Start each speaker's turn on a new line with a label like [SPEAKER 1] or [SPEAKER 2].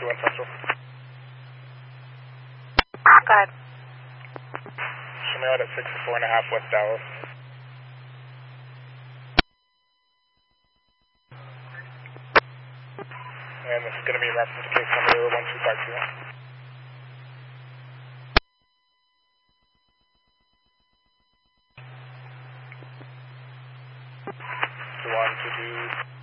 [SPEAKER 1] 261 Central.
[SPEAKER 2] Go ahead.
[SPEAKER 1] Show me out at 64.5 West Dallas. And this is going to be in reference to case number 12521. So 1, 2, 2.